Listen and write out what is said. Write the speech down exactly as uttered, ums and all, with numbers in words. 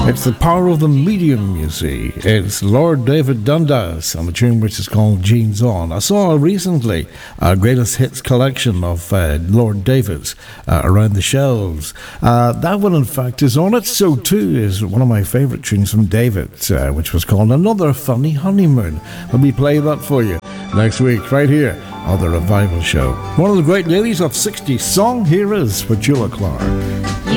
It's the power of the medium, you see. It's Lord David Dundas on a tune which is called Jeans On. I saw recently a greatest hits collection of uh, Lord David's uh, around the shelves. Uh, that one, in fact, is on it. So too is one of my favourite tunes from David, uh, which was called Another Funny Honeymoon. Let me play that for you next week, right here on The Revival Show. One of the great ladies of sixties song, here is Petula Clark.